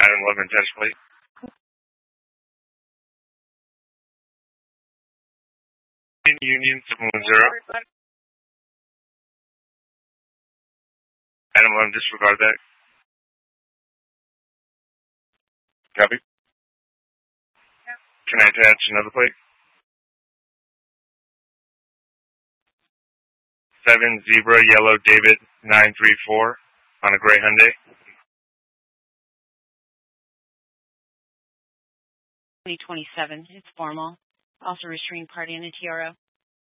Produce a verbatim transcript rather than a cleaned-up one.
Item eleven, test plate. Union seven one zero. Item eleven, disregard that. Copy. Can I attach another plate? seven Zebra Yellow David nine three four on a gray Hyundai. twenty twenty-seven. It's formal. Also restrained party in a T R O.